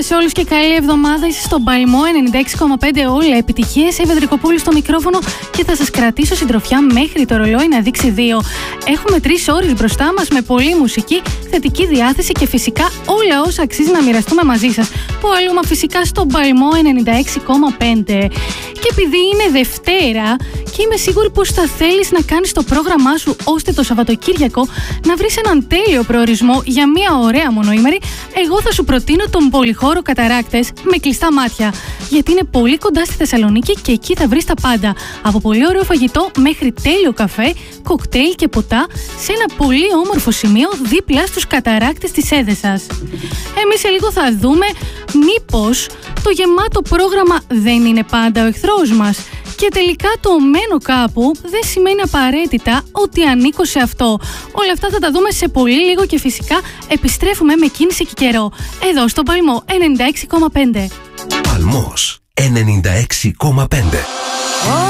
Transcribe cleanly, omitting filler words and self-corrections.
Καλημέρα σε όλους και καλή εβδομάδα. Είσαι στον Παλμό 96,5 όλα. Επιτυχίες, Εύα Δρικοπούλου στο μικρόφωνο και θα σας κρατήσω συντροφιά μέχρι το ρολόι να δείξει 2. Έχουμε 3 ώρες μπροστά μας με πολλή μουσική, θετική διάθεση και φυσικά όλα όσα αξίζει να μοιραστούμε μαζί σας. Που αλλού μα φυσικά στον Παλμό 96,5. Και επειδή είναι Δευτέρα και είμαι σίγουρη πως θα θέλεις να κάνεις το πρόγραμμά σου ώστε το Σαββατοκύριακο να βρεις έναν τέλειο προορισμό για μια ωραία μονοήμερη, εγώ θα σου προτείνω τον πολυχώρο Καταράκτες με κλειστά μάτια. Γιατί είναι πολύ κοντά στη Θεσσαλονίκη και εκεί θα βρεις τα πάντα. Από πολύ ωραίο φαγητό μέχρι τέλειο καφέ, κοκτέιλ και ποτά σε ένα πολύ όμορφο σημείο δίπλα στους Καταράκτες της Έδεσας. Εμείς σε λίγο θα δούμε μήπως το γεμάτο πρόγραμμα δεν είναι πάντα ο εχθρός μας. Και τελικά το μένω κάπου δεν σημαίνει απαραίτητα ότι ανήκω σε αυτό. Όλα αυτά θα τα δούμε σε πολύ λίγο και φυσικά επιστρέφουμε με κίνηση και καιρό. Εδώ στο Παλμό 96,5. Παλμός 96,5.